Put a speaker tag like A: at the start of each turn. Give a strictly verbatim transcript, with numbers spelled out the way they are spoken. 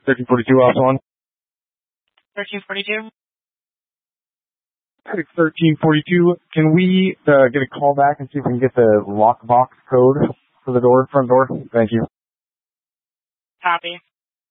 A: thirteen forty-two, off one.
B: thirteen forty-two.
A: thirteen forty-two, can we uh, get a call back and see if we can get the lockbox code for the door, front door? Thank you.
B: Copy.